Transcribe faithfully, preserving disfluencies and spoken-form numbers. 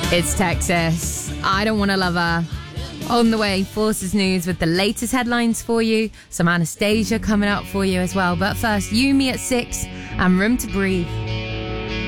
It's Texas. I Don't Want a Lover. On the way, Forces News with the latest headlines for you. Some Anastasia coming up for you as well. But first, You, Me at six and Room to Breathe.